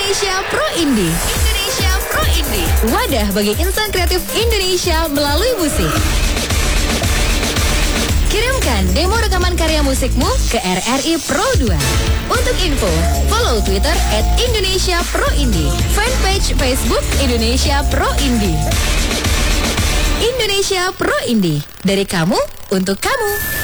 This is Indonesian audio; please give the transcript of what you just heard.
Indonesia Pro Indie. Indonesia Pro Indie. Wadah bagi insan kreatif Indonesia melalui musik. Kirimkan demo rekaman karya musikmu ke RRI Pro 2. Untuk info, follow Twitter @IndonesiaProIndie, fanpage Facebook Indonesia Pro Indie. Indonesia Pro Indie, dari kamu untuk kamu.